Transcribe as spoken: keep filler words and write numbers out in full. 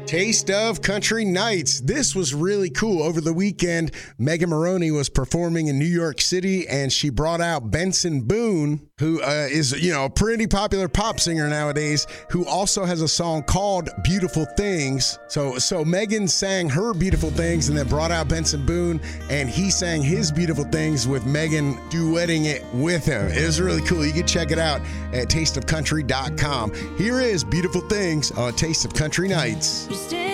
Taste of Country Nights. This was really cool. Over the weekend, Megan Moroney was performing in New York City, and she brought out Benson Boone, who uh, is, you know, a pretty popular pop singer nowadays, who also has a song called Beautiful Things. So, so Megan sang her Beautiful Things and then brought out Benson Boone, and he sang his Beautiful Things with Megan duetting it with him. It was really cool. You can check it out at taste of country dot com. Here is Beautiful Things on Taste of Country Nights.